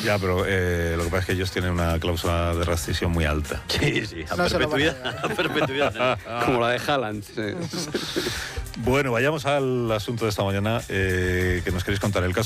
Ya, pero lo que pasa es que ellos tienen una cláusula de rescisión muy alta. Sí, a perpetuidad. Como la de Haaland. Sí. Bueno, vayamos al asunto de esta mañana que nos queréis contar. El caso